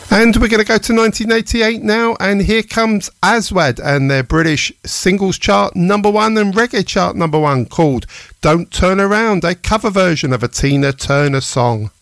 And we're going to go to 1988 now, and here comes Aswad and their British singles chart #1 and reggae chart #1 called Don't Turn Around, a cover version of a Tina Turner song.